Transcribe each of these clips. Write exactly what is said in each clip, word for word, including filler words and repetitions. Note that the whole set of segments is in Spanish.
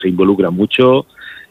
se involucra mucho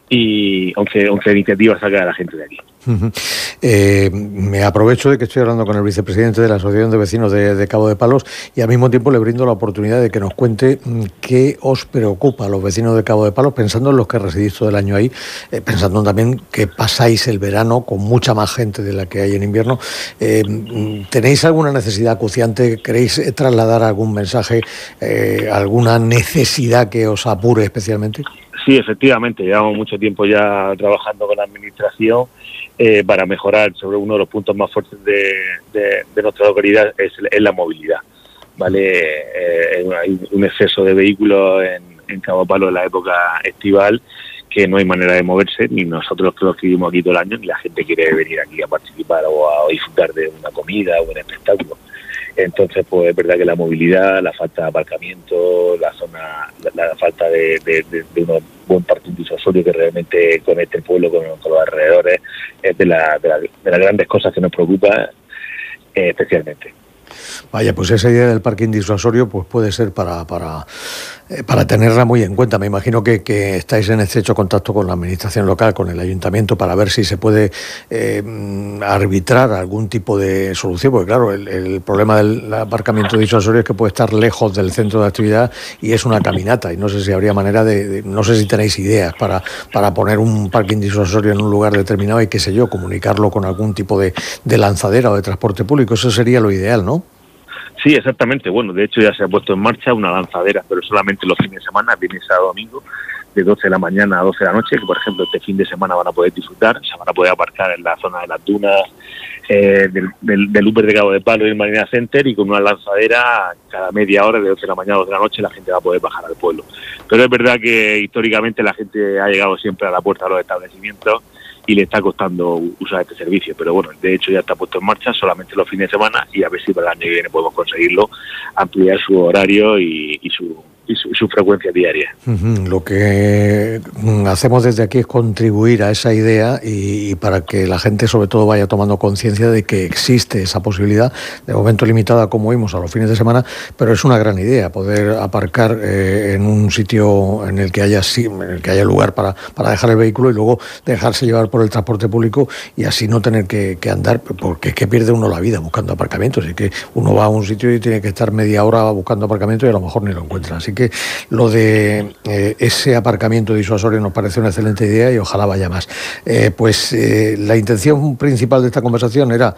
y once, once iniciativas saca a la gente de aquí. Uh-huh. Eh, me aprovecho de que estoy hablando con el vicepresidente de la Asociación de Vecinos de, de Cabo de Palos y al mismo tiempo le brindo la oportunidad de que nos cuente qué os preocupa a los vecinos de Cabo de Palos, pensando en los que residís todo el año ahí, eh, pensando también que pasáis el verano con mucha más gente de la que hay en invierno. Eh, ¿Tenéis alguna necesidad acuciante? ¿Queréis trasladar algún mensaje, eh, alguna necesidad que os apure especialmente? Sí, efectivamente, llevamos mucho tiempo ya trabajando con la administración eh, para mejorar. Sobre uno de los puntos más fuertes de, de, de nuestra localidad es, es la movilidad, ¿vale? Eh, hay un exceso de vehículos en, en Cabo de Palos en la época estival que no hay manera de moverse, ni nosotros que los que vivimos aquí todo el año, ni la gente quiere venir aquí a participar o a, a disfrutar de una comida o un espectáculo. Entonces, pues es verdad que la movilidad, la falta de aparcamiento, la zona, la, la falta de, de, de, de un buen parking disuasorio que realmente conecte el pueblo con, con los alrededores, es de, la, de, la, de las grandes cosas que nos preocupa eh, especialmente. Vaya, pues esa idea del parking disuasorio pues puede ser para para eh, para tenerla muy en cuenta. Me imagino que, que estáis en estrecho contacto con la administración local, con el ayuntamiento, para ver si se puede eh, arbitrar algún tipo de solución, porque claro, el, el problema del aparcamiento disuasorio es que puede estar lejos del centro de actividad y es una caminata, y no sé si habría manera de, de no sé si tenéis ideas para, para poner un parking disuasorio en un lugar determinado y qué sé yo, comunicarlo con algún tipo de, de lanzadera o de transporte público. Eso sería lo ideal, ¿no? Sí, exactamente. Bueno, de hecho ya se ha puesto en marcha una lanzadera, pero solamente los fines de semana, viernes, sábado, domingo, de doce de la mañana a doce de la noche, que por ejemplo este fin de semana van a poder disfrutar, se van a poder aparcar en la zona de las dunas, eh, del, del, del Uber de Cabo de Palos y el Marina Center, y con una lanzadera cada media hora, de doce de la mañana a doce de la noche, la gente va a poder bajar al pueblo. Pero es verdad que históricamente la gente ha llegado siempre a la puerta de los establecimientos y le está costando usar este servicio, pero bueno, de hecho ya está puesto en marcha solamente los fines de semana, y a ver si para el año que viene podemos conseguirlo, ampliar su horario y, y su y su, su frecuencia diaria. Uh-huh. Lo que hacemos desde aquí es contribuir a esa idea y, y para que la gente sobre todo vaya tomando conciencia de que existe esa posibilidad, de momento limitada como vimos a los fines de semana, pero es una gran idea poder aparcar eh, en un sitio en el que haya en el que haya lugar para, para dejar el vehículo y luego dejarse llevar por el transporte público, y así no tener que, que andar, porque es que pierde uno la vida buscando aparcamientos, y que uno va a un sitio y tiene que estar media hora buscando aparcamiento y a lo mejor ni lo encuentra. Así que lo de eh, ese aparcamiento disuasorio nos parece una excelente idea y ojalá vaya más. Eh, pues eh, la intención principal de esta conversación era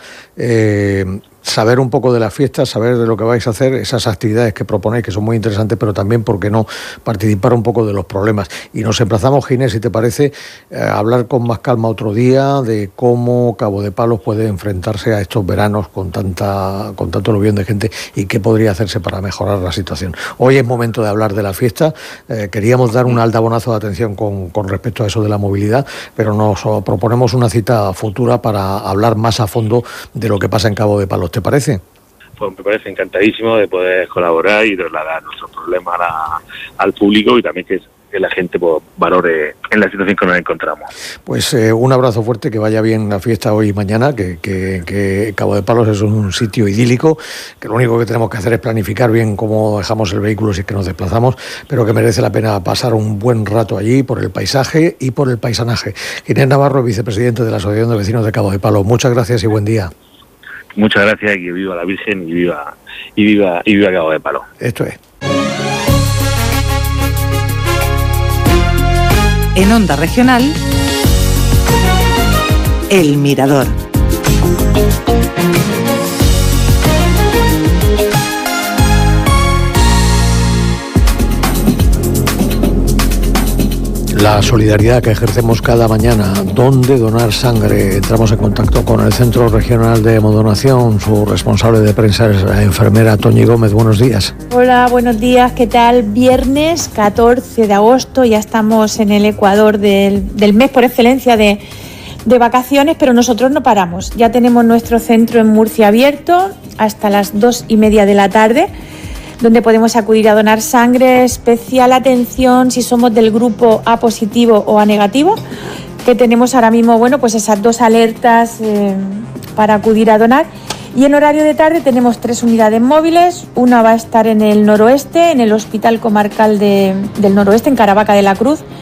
eh, saber un poco de las fiestas, saber de lo que vais a hacer, esas actividades que proponéis, que son muy interesantes, pero también, ¿por qué no?, participar un poco de los problemas. Y nos emplazamos, Ginés, si te parece, a hablar con más calma otro día de cómo Cabo de Palos puede enfrentarse a estos veranos con tanta con tanto aluvión de gente y qué podría hacerse para mejorar la situación. Hoy es momento de hablar de la fiesta. Eh, queríamos dar un aldabonazo de atención con, con respecto a eso de la movilidad, pero nos proponemos una cita futura para hablar más a fondo de lo que pasa en Cabo de Palos. ¿Te parece? Pues me parece encantadísimo de poder colaborar y trasladar nuestros problemas a, al público, y también que, que la gente pues, valore en la situación que nos encontramos. Pues eh, un abrazo fuerte, que vaya bien la fiesta hoy y mañana, que, que, que Cabo de Palos es un sitio idílico, que lo único que tenemos que hacer es planificar bien cómo dejamos el vehículo si es que nos desplazamos, pero que merece la pena pasar un buen rato allí por el paisaje y por el paisanaje. Ginés Navarro, vicepresidente de la Asociación de Vecinos de Cabo de Palos, muchas gracias y buen día. Muchas gracias, y que viva la Virgen y viva y viva y viva Cabo de Palos. Esto es. En Onda Regional, El Mirador. La solidaridad que ejercemos cada mañana. ¿Dónde donar sangre? Entramos en contacto con el Centro Regional de Hemodonación. Su responsable de prensa es la enfermera Toñi Gómez. Buenos días. Hola, buenos días. ¿Qué tal? Viernes catorce de agosto. Ya estamos en el Ecuador del, del mes por excelencia de, de vacaciones, pero nosotros no paramos. Ya tenemos nuestro centro en Murcia abierto hasta las dos y media de la tarde, donde podemos acudir a donar sangre. Especial atención si somos del grupo A positivo o A negativo, que tenemos ahora mismo, bueno, pues esas dos alertas eh, para acudir a donar. Y en horario de tarde tenemos tres unidades móviles. Una va a estar en el noroeste, en el Hospital Comarcal de, del Noroeste, en Caravaca de la Cruz,